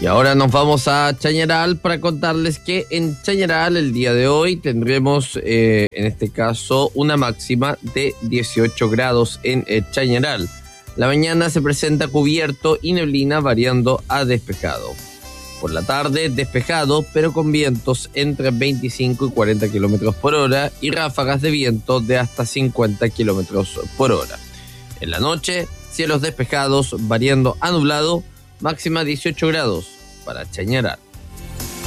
Y ahora nos vamos a Chañaral para contarles que en Chañaral el día de hoy tendremos, en este caso, una máxima de 18 grados en Chañaral. La mañana se presenta cubierto y neblina variando a despejado. Por la tarde, despejado, pero con vientos entre 25 y 40 kilómetros por hora y ráfagas de viento de hasta 50 kilómetros por hora. En la noche, cielos despejados variando a nublado, máxima 18 grados para Chañaral.